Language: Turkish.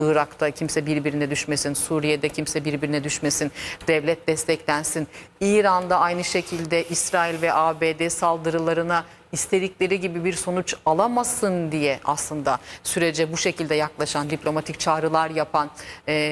Irak'ta kimse birbirine düşmesin, Suriye'de kimse birbirine düşmesin, devlet desteklensin. İran'da aynı şekilde İsrail ve ABD saldırılarına istedikleri gibi bir sonuç alamasın diye aslında sürece bu şekilde yaklaşan, diplomatik çağrılar yapan